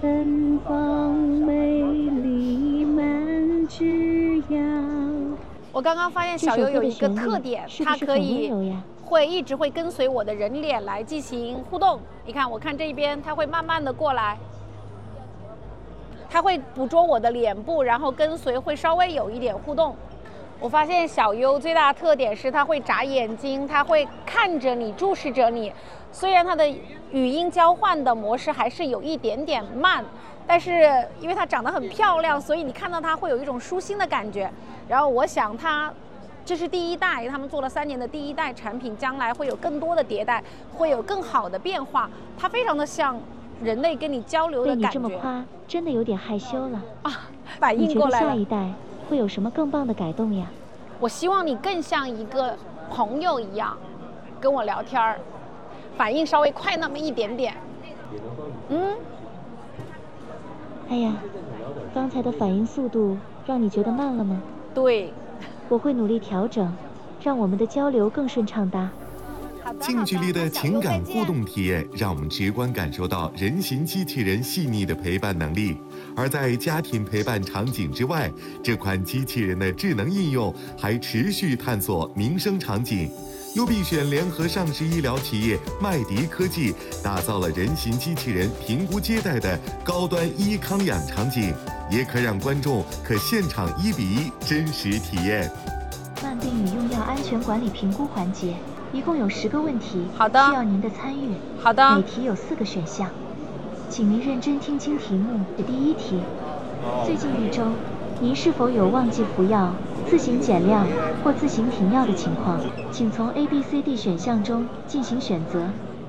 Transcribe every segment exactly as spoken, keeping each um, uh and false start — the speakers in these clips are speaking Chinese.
芬芳美丽满枝桠。 我刚刚发现小优有一个特点，它可以会一直会跟随我的人脸来进行互动。你看，我看这边，它会慢慢的过来，它会捕捉我的脸部，然后跟随，会稍微有一点互动。我发现小优最大的特点是它会眨眼睛，它会看着你，注视着你。虽然它的语音交换的模式还是有一点点慢，但是因为它长得很漂亮，所以你看到它会有一种舒心的感觉。然后我想它这是第一代，他们做了三年的第一代产品，将来会有更多的迭代，会有更好的变化。它非常的像人类跟你交流的感觉。 被你这么夸，真的有点害羞了啊！反应过来了。 你觉得下一代会有什么更棒的改动呀？ 我希望你更像一个朋友一样跟我聊天儿，反应稍微快那么一点点。嗯。 哎呀，刚才的反应速度让你觉得慢了吗？ 对。 我会努力调整，让我们的交流更顺畅的。 近距离的情感互动体验，让我们直观感受到人形机器人细腻的陪伴能力。而在家庭陪伴场景之外，这款机器人的智能应用还持续探索民生场景。优必选联合上市医疗企业麦迪科技，打造了人形机器人评估接待的高端医康养场景，也可让观众可现场一比一真实体验。 慢病与用药安全管理评估环节。一共有十个问题， 好的， 需要您的参与。 好的， 每题有四个选项，请您认真听清题目。第一题，最近一周，您是否有忘记服药、自行减量或自行停药的情况？请从 A、B、C、D 选项中进行选择。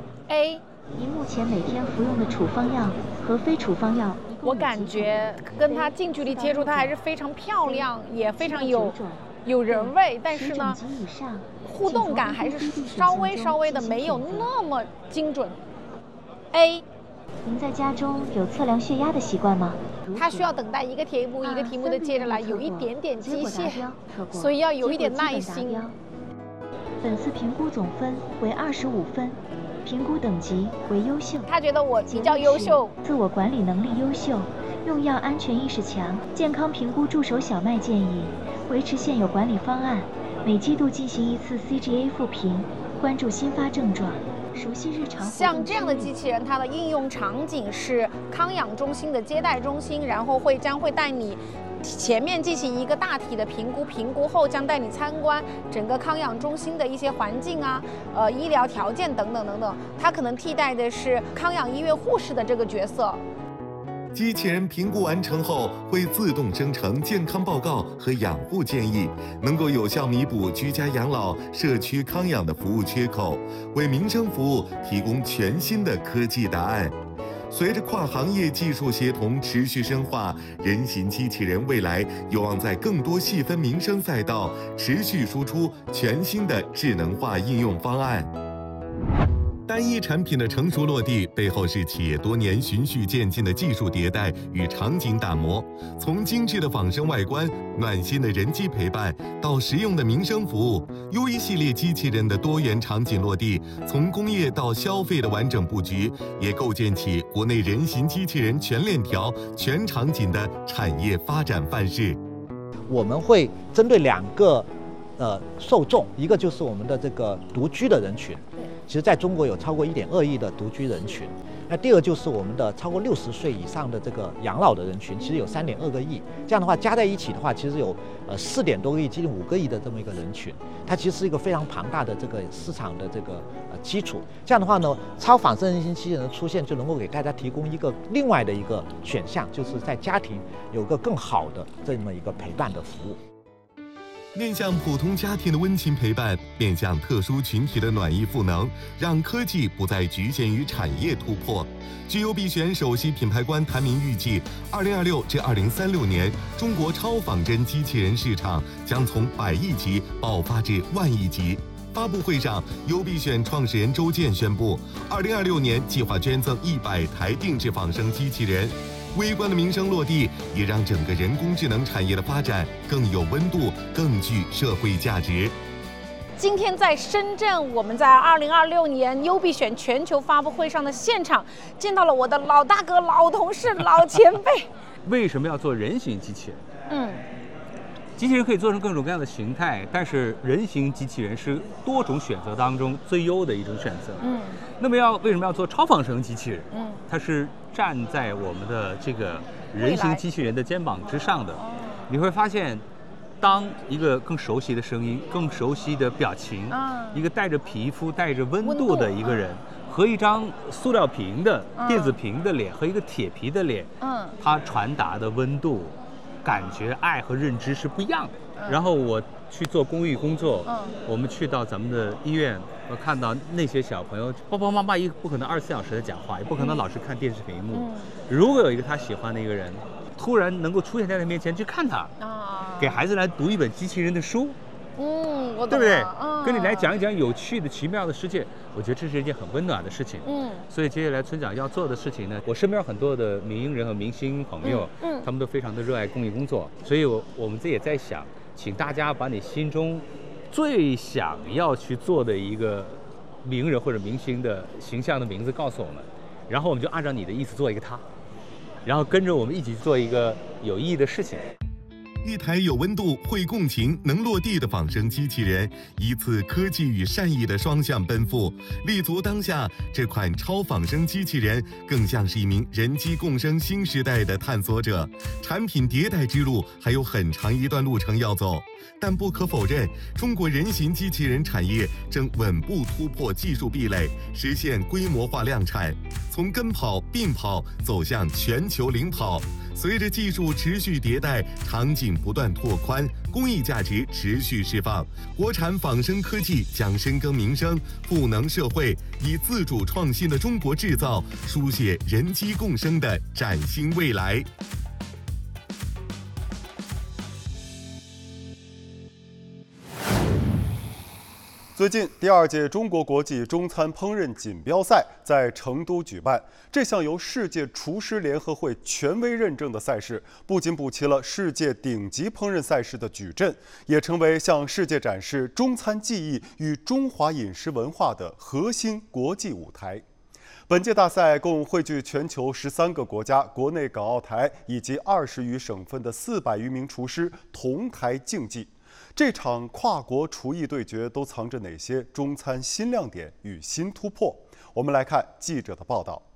A， 您目前每天服用的处方药和非处方药， 我感觉跟它近距离接触，它还是非常漂亮，也非常有有人味，但是呢。互动感还是稍微稍微的没有那么精准。A， 您在家中有测量血压的习惯吗？ 它需要等待一个题目一个题目的接着来，有一点点机械，所以要有一点耐心。 本次评估总分为二十五分，评估等级为优秀。 他觉得我比较优秀， 自我管理能力优秀，用药安全意识强，健康评估助手小麦建议维持现有管理方案。每季度进行一次 C G A 复评，关注新发症状，熟悉日常。 像这样的机器人，它的应用场景是康养中心的接待中心，然后会将会带你前面进行一个大体的评估，评估后将带你参观整个康养中心的一些环境啊，呃，医疗条件等等等等。它可能替代的是康养医院护士的这个角色。 机器人评估完成后，会自动生成健康报告和养护建议，能够有效弥补居家养老、社区康养的服务缺口，为民生服务提供全新的科技答案。随着跨行业技术协同持续深化，人形机器人未来有望在更多细分民生赛道持续输出全新的智能化应用方案。单一产品的成熟落地背后是企业多年循序渐进的技术迭代与场景打磨。从精致的仿生外观、暖心的人机陪伴到实用的民生服务，优一系列机器人的多元场景落地，从工业到消费的完整布局，也构建起国内人形机器人全链条、全场景的产业发展范式。 我们会针对两个呃受众，一个就是我们的这个独居的人群。其实在中国有超过一点二亿的独居人群，那第二就是我们的超过六十岁以上的这个养老的人群，其实有三点二个亿。这样的话加在一起的话，其实有呃四点多个亿，接近五个亿的这么一个人群，它其实是一个非常庞大的这个市场的这个呃基础。这样的话呢，超仿生人形机器人的出现，就能够给大家提供一个另外的一个选项，就是在家庭有个更好的这么一个陪伴的服务。 面向普通家庭的温情陪伴，面向特殊群体的暖意赋能，让科技不再局限于产业突破。据优必选首席品牌官谭明预计，二零二六至二零三六年，中国超仿真机器人市场将从百亿级爆发至万亿级。发布会上，优必选创始人周健宣布，二零二六年计划捐赠一百台定制仿生机器人。微观的民生落地，也让整个人工智能产业的发展更有温度，更具社会价值。 今天在深圳，我们在二零二六年优必选全球发布会上的现场，见到了我的老大哥、老同事、老前辈。 为什么要做人形机器人？ 嗯， 机器人可以做成各种各样的形态，但是人形机器人是多种选择当中最优的一种选择。 嗯， 那么要为什么要做超仿生机器人？ 嗯， 它是站在我们的这个人形机器人的肩膀之上的。你会发现，当一个更熟悉的声音、更熟悉的表情， 啊、 一个带着皮肤、带着温度的一个人，和一张塑料屏的、 嗯、 电子屏的脸和一个铁皮的脸， 嗯， 它传达的温度、感觉、爱和认知是不一样的。 嗯、 然后我去做公益工作， 嗯， 我们去到咱们的医院，我看到那些小朋友，爸爸妈妈一不可能二十四小时的讲话，也不可能老是看电视屏幕。 嗯、 如果有一个他喜欢的一个人，突然能够出现在他面前去看他，啊，给孩子来读一本机器人的书， 嗯，我懂了， 对不对？ 嗯， 跟你来讲一讲有趣的、奇妙的世界，我觉得这是一件很温暖的事情。 嗯， 所以接下来村长要做的事情呢，我身边有很多的名人和明星朋友， 嗯，嗯他们都非常的热爱公益工作，所以我我们这也在想，请大家把你心中最想要去做的一个名人或者明星的形象的名字告诉我们，然后我们就按照你的意思做一个他。然后跟着我们一起做一个有意义的事情。 一台有温度、会共情、能落地的仿生机器人，一次科技与善意的双向奔赴。立足当下，这款超仿生机器人更像是一名人机共生新时代的探索者。产品迭代之路还有很长一段路程要走，但不可否认，中国人形机器人产业正稳步突破技术壁垒，实现规模化量产，从跟跑、并跑走向全球领跑。随着技术持续迭代，场景不断拓宽，公益价值持续释放，国产仿生科技将深耕民生、赋能社会，以自主创新的中国制造，书写人机共生的崭新未来。 最近，第二届中国国际中餐烹饪锦标赛在成都举办。这项由世界厨师联合会权威认证的赛事，不仅补齐了世界顶级烹饪赛事的矩阵，也成为向世界展示中餐技艺与中华饮食文化的核心国际舞台。本届大赛共汇聚全球十三个国家、国内港澳台以及二十余省份的四百余名厨师同台竞技。这场跨国厨艺对决都藏着哪些中餐新亮点与新突破？我们来看记者的报道。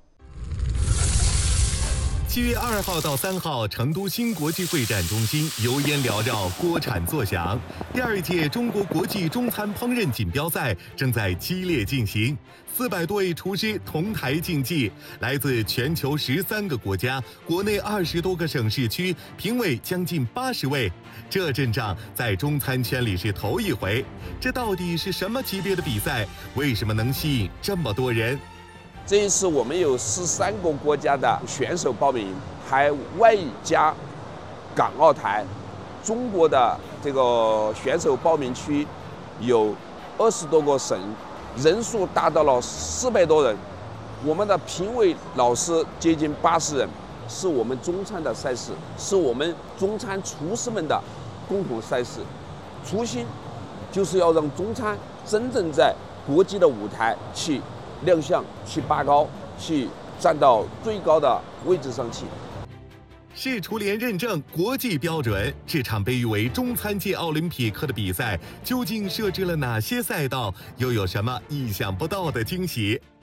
七月二号到三号，成都新国际会展中心油烟缭绕，锅铲作响。第二届中国国际中餐烹饪锦标赛正在激烈进行，四百多位厨师同台竞技，来自全球十三个国家、国内二十多个省市区，评委将近八十位。这阵仗在中餐圈里是头一回，这到底是什么级别的比赛？为什么能吸引这么多人？ 这一次我们有十三个国家的选手报名，还外加港澳台、中国的这个选手报名区有二十多个省，人数达到了四百多人。我们的评委老师接近八十人，是我们中餐的赛事，是我们中餐厨师们的共同赛事。初心就是要让中餐真正在国际的舞台去亮相，去拔高，去站到最高的位置上去。 市厨联认证国际标准，这场被誉为中餐界奥林匹克的比赛，究竟设置了哪些赛道，又有什么意想不到的惊喜？